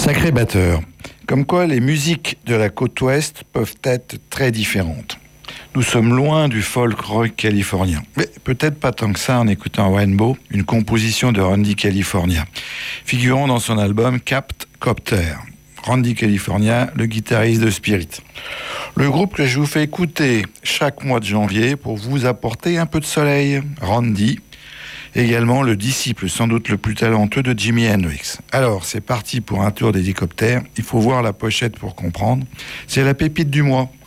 Sacré batteur. Comme quoi les musiques de la côte ouest peuvent être très différentes. Nous sommes loin du folk rock californien. Mais peut-être pas tant que ça en écoutant Rainbow, une composition de Randy California, figurant dans son album Capt Copter. Randy California, le guitariste de Spirit. Le groupe que je vous fais écouter chaque mois de janvier pour vous apporter un peu de soleil. Randy, également le disciple sans doute le plus talentueux de Jimi Hendrix. Alors, c'est parti pour un tour d'hélicoptère. Il faut voir la pochette pour comprendre. C'est la pépite du mois.